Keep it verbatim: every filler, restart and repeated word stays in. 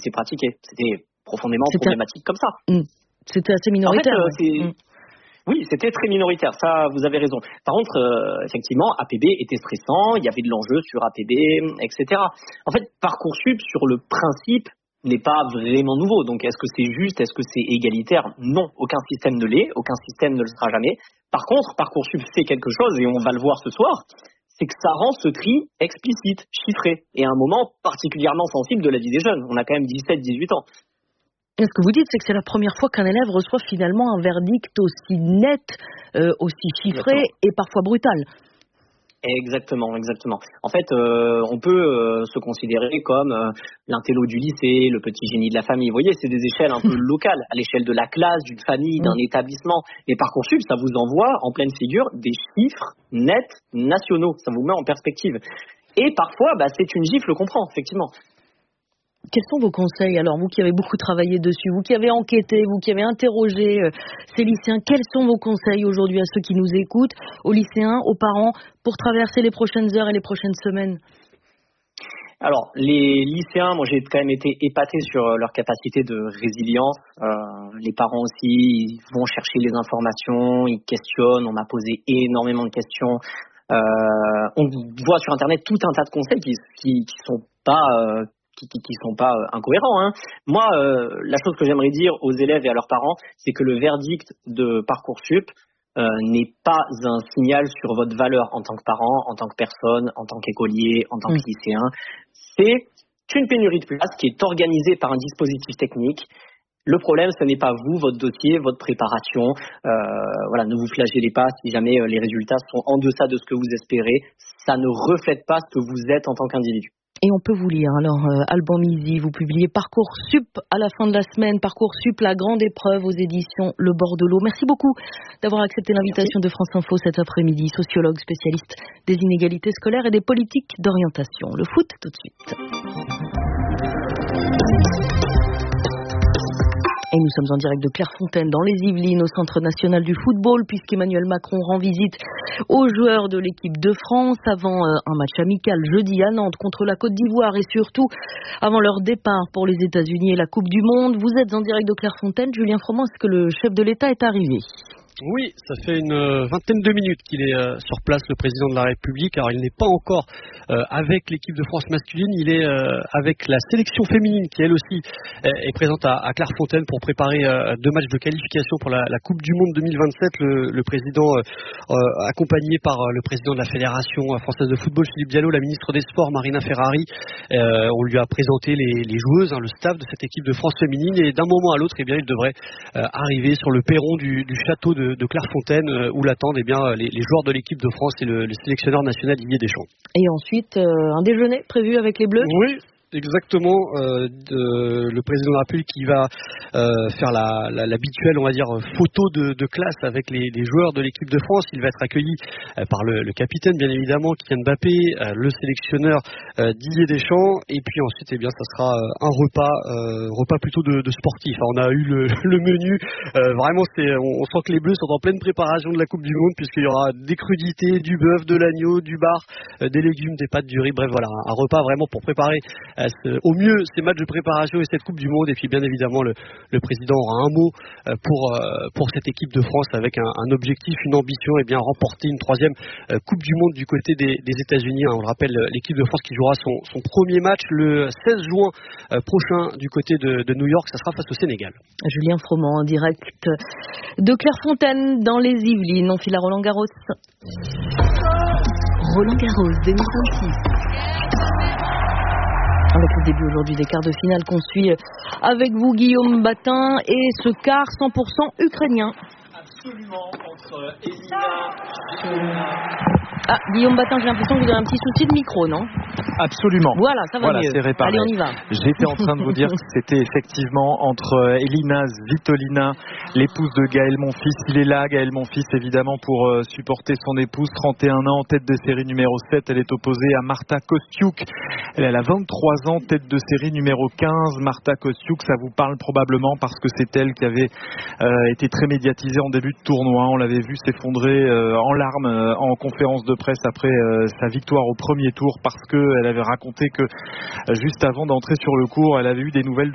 été pratiqué. C'était profondément c'était problématique comme ça. Mmh. C'était assez minoritaire. En fait, euh, ouais. mmh. Oui, c'était très minoritaire, ça vous avez raison. Par contre, euh, effectivement, A P B était stressant, il y avait de l'enjeu sur A P B, et cetera. En fait, Parcoursup, sur le principe, n'est pas vraiment nouveau. Donc, est-ce que c'est juste, est-ce que c'est égalitaire ? Non, aucun système ne l'est, aucun système ne le sera jamais. Par contre, Parcoursup fait quelque chose, et on va le voir ce soir, c'est que ça rend ce tri explicite, chiffré, et à un moment particulièrement sensible de la vie des jeunes. On a quand même dix-sept, dix-huit ans. Ce que vous dites, c'est que c'est la première fois qu'un élève reçoit finalement un verdict aussi net, euh, aussi chiffré exactement. Et parfois brutal. Exactement, exactement. En fait, euh, on peut euh, se considérer comme euh, l'intello du lycée, le petit génie de la famille. Vous voyez, c'est des échelles un peu locales, à l'échelle de la classe, d'une famille, d'un établissement. Et Parcoursup, ça vous envoie en pleine figure des chiffres nets nationaux. Ça vous met en perspective. Et parfois, bah, c'est une gifle qu'on prend, effectivement. Quels sont vos conseils, alors, vous qui avez beaucoup travaillé dessus, vous qui avez enquêté, vous qui avez interrogé euh, ces lycéens, quels sont vos conseils aujourd'hui à ceux qui nous écoutent, aux lycéens, aux parents, pour traverser les prochaines heures et les prochaines semaines ? Alors, les lycéens, moi j'ai quand même été épaté sur leur capacité de résilience. Euh, les parents aussi, ils vont chercher les informations, ils questionnent, on m'a posé énormément de questions. Euh, on voit sur Internet tout un tas de conseils qui, qui, qui sont pas... Euh, qui qui, qui sont pas euh, incohérents. Hein. Moi, euh, la chose que j'aimerais dire aux élèves et à leurs parents, c'est que le verdict de Parcoursup euh, n'est pas un signal sur votre valeur en tant que parent, en tant que personne, en tant qu'écolier, en tant mmh. que lycéen. C'est une pénurie de place qui est organisée par un dispositif technique. Le problème, ce n'est pas vous, votre dossier, votre préparation. Euh, voilà, ne vous flagellez pas si jamais les résultats sont en deçà de ce que vous espérez. Ça ne reflète pas ce que vous êtes en tant qu'individu. Et on peut vous lire, alors euh, Alban Mizy, vous publiez Parcoursup à la fin de la semaine, Parcoursup, la grande épreuve aux éditions Le Bord de l'eau. Merci beaucoup d'avoir accepté l'invitation de France Info cet après-midi, sociologue spécialiste des inégalités scolaires et des politiques d'orientation. Le foot tout de suite. Et nous sommes en direct de Clairefontaine, dans les Yvelines, au Centre national du football, puisqu'Emmanuel Macron rend visite aux joueurs de l'équipe de France avant un match amical jeudi à Nantes contre la Côte d'Ivoire et surtout avant leur départ pour les États-Unis et la Coupe du Monde. Vous êtes en direct de Clairefontaine. Julien Froment, est-ce que le chef de l'État est arrivé ? Oui, ça fait une vingtaine de minutes qu'il est euh, sur place, le président de la République. Alors, il n'est pas encore euh, avec l'équipe de France masculine, il est euh, avec la sélection féminine qui, elle aussi, est, est présente à, à Clairefontaine pour préparer euh, deux matchs de qualification pour la, la Coupe du Monde deux mille vingt-sept. Le, le président, euh, euh, accompagné par le président de la Fédération française de football, Philippe Diallo, la ministre des Sports, Marina Ferrari, euh, on lui a présenté les, les joueuses, hein, le staff de cette équipe de France féminine, et d'un moment à l'autre, eh bien, il devrait euh, arriver sur le perron du, du château de de Clairefontaine euh, où l'attendent eh bien, les, les joueurs de l'équipe de France et le, le sélectionneur national Didier Deschamps. Et ensuite, euh, un déjeuner prévu avec les Bleus ? Oui. Exactement, euh, de, le président de la République qui va euh, faire la, la, l'habituelle, on va dire, photo de, de classe avec les, les joueurs de l'équipe de France. Il va être accueilli euh, par le, le capitaine, bien évidemment, Kylian Mbappé, euh, le sélectionneur euh, Didier Deschamps, et puis ensuite, eh bien, ça sera euh, un repas, euh, repas plutôt de, de sportif. Alors, on a eu le, le menu, euh, vraiment, c'est, on, on sent que les Bleus sont en pleine préparation de la Coupe du Monde, puisqu'il y aura des crudités, du bœuf, de l'agneau, du bar, euh, des légumes, des pâtes, du riz, bref, voilà, un, un repas vraiment pour préparer au mieux ces matchs de préparation et cette Coupe du Monde. Et puis bien évidemment le, le président aura un mot pour, pour cette équipe de France avec un, un objectif, une ambition, et bien remporter une troisième Coupe du Monde du côté des, des États-Unis. On le rappelle, l'équipe de France qui jouera son, son premier match le seize juin prochain du côté de, de New York, ça sera face au Sénégal. Julien Froment en direct de Clairefontaine dans les Yvelines. On file à Roland Garros. Roland Garros deux mille vingt-six. Avec le début aujourd'hui des quarts de finale qu'on suit avec vous, Guillaume Batin, et ce quart cent pour cent ukrainien. Absolument, entre Elina... Ah, Guillaume Batin, j'ai l'impression que vous avez un petit souci de micro, non ? Absolument. Voilà, ça va voilà, mieux. C'est réparé. Allez, on y va. J'étais en train de vous dire que c'était effectivement entre Elina Svitolina, l'épouse de Gaël Monfils. Il est là, Gaël Monfils, évidemment, pour euh, supporter son épouse, trente et un ans, tête de série numéro sept. Elle est opposée à Marta Kostiuk. Elle a vingt-trois ans, tête de série numéro quinze. Marta Kostiuk, ça vous parle probablement parce que c'est elle qui avait euh, été très médiatisée en début de tournoi. On l'avait vu s'effondrer euh, en larmes euh, en conférence de presse après euh, sa victoire au premier tour parce qu'elle avait raconté que euh, juste avant d'entrer sur le court, elle avait eu des nouvelles